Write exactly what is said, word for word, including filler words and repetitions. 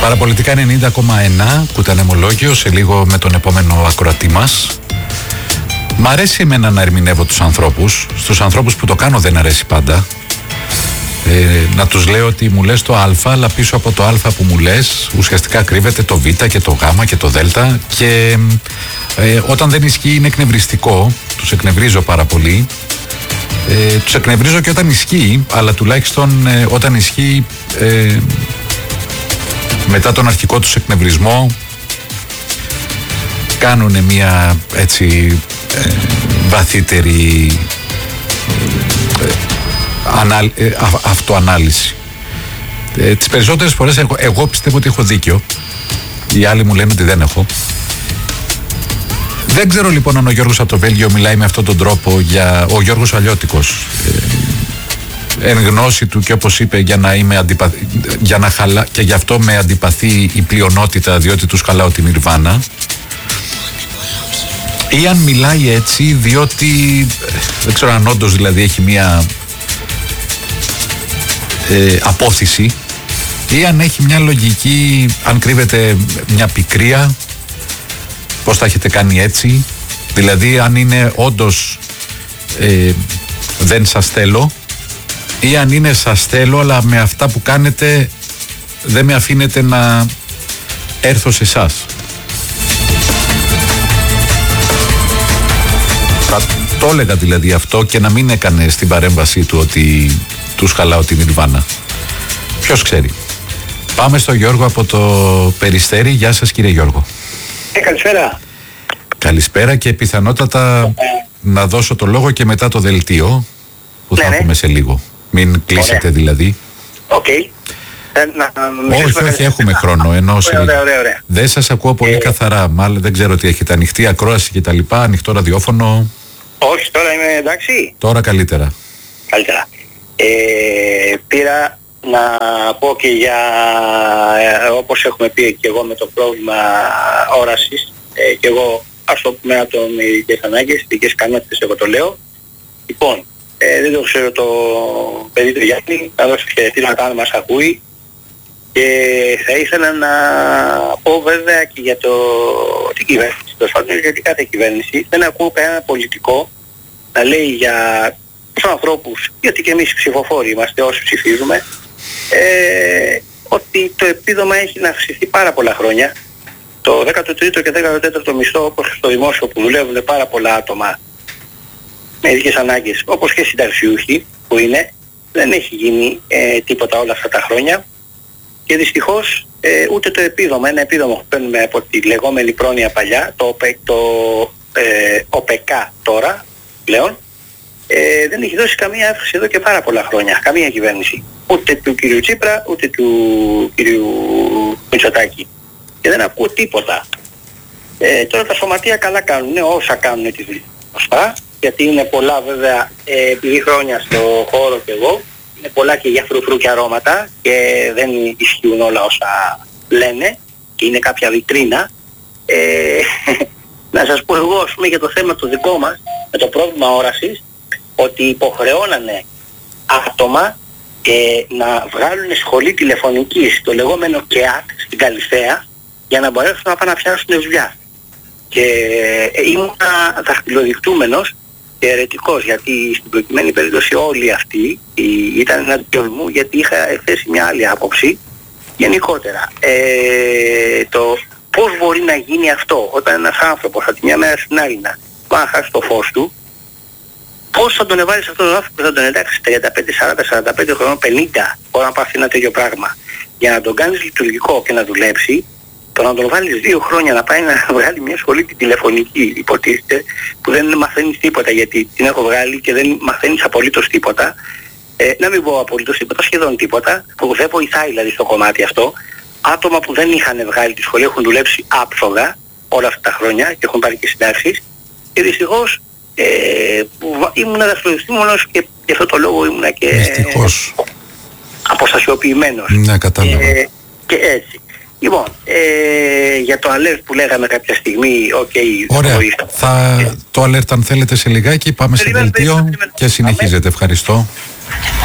Παραπολιτικά ενενήντα κόμμα ένα, Κουτανεμολόγιο, σε λίγο με τον επόμενο ακροατή μας. Μ' αρέσει εμένα να ερμηνεύω τους ανθρώπους. Στους ανθρώπους που το κάνω δεν αρέσει πάντα. Ε, να τους λέω ότι μου λες το α, αλλά πίσω από το α που μου λες ουσιαστικά κρύβεται το β και το γ και το δ, και ε, όταν δεν ισχύει είναι εκνευριστικό. Τους εκνευρίζω πάρα πολύ. Ε, τους εκνευρίζω και όταν ισχύει, αλλά τουλάχιστον ε, όταν ισχύει, ε, μετά τον αρχικό τους εκνευρισμό κάνουν μια έτσι ε, βαθύτερη ε, ανά, ε, α, αυτοανάλυση. Ε, τις περισσότερες φορές εγώ, εγώ πιστεύω ότι έχω δίκιο. Οι άλλοι μου λένε ότι δεν έχω. Δεν ξέρω λοιπόν αν ο Γιώργος από το Βέλγιο μιλάει με αυτόν τον τρόπο για... Ο Γιώργος Αλλιώτικος, ε, εν γνώση του, και όπως είπε, για να είμαι αντιπα... για να χαλά... και γι' αυτό με αντιπαθεί η πλειονότητα, διότι τους χαλάω την Ιρβάνα, ή αν μιλάει έτσι διότι δεν ξέρω αν όντως δηλαδή έχει μια ε, απόθυση, ή αν έχει μια λογική, αν κρύβεται μια πικρία, πώς θα έχετε κάνει έτσι, δηλαδή αν είναι όντως ε, δεν σας θέλω, ή αν είναι σας θέλω αλλά με αυτά που κάνετε δεν με αφήνετε να έρθω σε εσάς. Θα το έλεγα δηλαδή αυτό και να μην έκανε στην παρέμβασή του ότι τους χαλάω την Ιρβάνα. Ποιος ξέρει. Πάμε στο Γιώργο από το Περιστέρι. Γεια σας κύριε Γιώργο. Ε, καλησπέρα. Καλησπέρα, και πιθανότατα ε. να δώσω το λόγο και μετά το δελτίο που ναι, θα ναι. έχουμε σε λίγο. Μην κλείσετε. Ωραία. Δηλαδή. Οκ. Okay. Όχι, όχι, έχουμε χρόνο. Ενώ ωραία, ωραία, ωραία, ωραία. Δεν σας ακούω πολύ ε. καθαρά. Μάλλον δεν ξέρω τι έχετε. Ανοιχτή ακρόαση και τα λοιπά, ανοιχτό ραδιόφωνο. Όχι, τώρα είμαι εντάξει. Τώρα καλύτερα. Καλύτερα. Ε, πήρα να πω και για, ε, όπως έχουμε πει και εγώ με το πρόβλημα όρασης, ε, και εγώ ας το πούμε άτομο με ειδικές ανάγκες, ειδικές ικανότητες, εγώ το λέω. Λοιπόν, ε, δεν το ξέρω το παιδί του Γιάννη, θα δώσω χαιρετίσματα αν μας ακούει, και θα ήθελα να πω βέβαια και για το, την κυβέρνηση, το σπάνιο, γιατί κάθε κυβέρνηση δεν ακούω κανένα πολιτικό να λέει για τους ανθρώπους, γιατί και εμείς οι ψηφοφόροι είμαστε όσοι ψηφίζουμε, ε, ότι το επίδομα έχει να αυξηθεί πάρα πολλά χρόνια. Το δέκατο τρίτο και δέκατο τέταρτο μισθό, όπως στο δημόσιο που δουλεύουν πάρα πολλά άτομα με ειδικές ανάγκες, όπως και συνταξιούχοι που είναι, δεν έχει γίνει ε, τίποτα όλα αυτά τα χρόνια, και δυστυχώς ε, ούτε το επίδομα, ένα επίδομα που παίρνουμε από τη λεγόμενη πρόνοια παλιά, το, ΟΠΕ, το ε, ΟΠΕΚΑ τώρα πλέον, ε, δεν έχει δώσει καμία αύξηση εδώ και πάρα πολλά χρόνια, καμία κυβέρνηση. Ούτε του κυρίου Τσίπρα, ούτε του κυρίου Μητσοτάκη. Και δεν ακούω τίποτα. Ε, τώρα τα σωματεία καλά κάνουν, όσα κάνουν τη δουλειά, γιατί είναι πολλά βέβαια, ε, επειδή χρόνια στο χώρο και εγώ, είναι πολλά και για φρουφρού και αρώματα και δεν ισχύουν όλα όσα λένε και είναι κάποια βιτρίνα. Ε, να σας πω εγώ, ας πούμε, για το θέμα το δικό μας, με το πρόβλημα όρασης, ότι υποχρεώνανε άτομα ε, να βγάλουν σχολή τηλεφωνικής, το λεγόμενο ΚΕΑΚ στην Καλυθέα, για να μπορέσουν να πάνε να πιάσουν δουλειά. Και ε, ήμουν δαχτυλοδεικτούμενος και αιρετικός, γιατί στην προκειμένη περίπτωση όλοι αυτοί ήταν εναντίον μου, γιατί είχα θέσει μια άλλη άποψη γενικότερα. Ε, το πώς μπορεί να γίνει αυτό όταν ένας άνθρωπος από τη μια μέρα στην άλλη να πάει να χάσει το φως του, πώς θα τον εβάλεις αυτόν τον άνθρωπο, θα τον εντάξεις τριάντα πέντε, σαράντα, σαράντα πέντε χρονών, πενήντα, μπορεί να πάθει ένα τέτοιο πράγμα, για να τον κάνεις λειτουργικό και να δουλέψει. Το να τον βάλεις δύο χρόνια να πάει να βγάλει μια σχολή την τηλεφωνική, υποτίθεται, που δεν μαθαίνεις τίποτα, γιατί την έχω βγάλει και δεν μαθαίνεις απολύτως τίποτα. Ε, να μην πω απολύτως τίποτα, σχεδόν τίποτα, που δεν βοηθάει δηλαδή στο κομμάτι αυτό. Άτομα που δεν είχαν βγάλει τη σχολή έχουν δουλέψει άψογα όλα αυτά τα χρόνια και έχουν πάρει και συντάξεις. Και δυστυχώς ε, ήμουν δαχτυλοδεικτούμενος και γι' αυτό το λόγο ήμουν και δυστυχώς αποστασιοποιημένος. Ναι, κατάλαβα. Ε, και έτσι. Λοιπόν, ε, για το alert που λέγαμε κάποια στιγμή, οκ. Okay, ωραία, θα, το alert αν θέλετε σε λιγάκι, πάμε σε δελτίο και συνεχίζετε. Ευχαριστώ.